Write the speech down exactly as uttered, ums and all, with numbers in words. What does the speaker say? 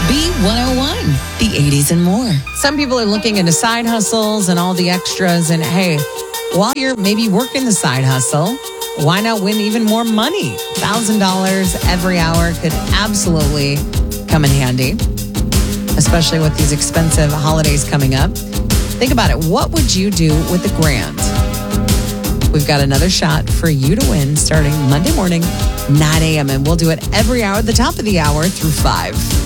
B one oh one, the eighties and more. Some people are looking into side hustles and all the extras. And hey, while you're maybe working the side hustle, why not win even more money? one thousand dollars every hour could absolutely come in handy, especially with these expensive holidays coming up. Think about it. What would you do with a grand? We've got another shot for you to win starting Monday morning, nine a.m. And we'll do it every hour at the top of the hour through five.